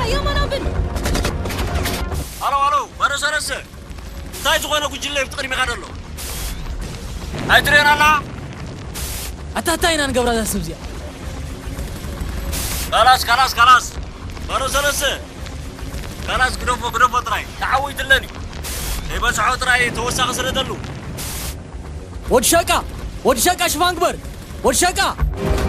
يا منابل الو برسرس تاي زغنا كجله يفتقري مخادلو هاي ترينا لا أتاتاينا نقبر هذا السبزية خلاص برسرس خلاص قدوفو تراي تعويت لني بس عطراي توسخ سردلو ود شاكا شفان كبر ود شاكا